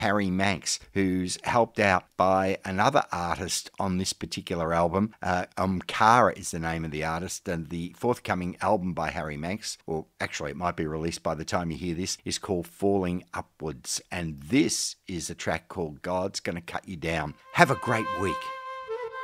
Harry Manx, who's helped out by another artist on this particular album. Omkara is the name of the artist, and the forthcoming album by Harry Manx, or actually it might be released by the time you hear this, is called Falling Upwards, and this is a track called God's Gonna Cut You Down. Have a great week.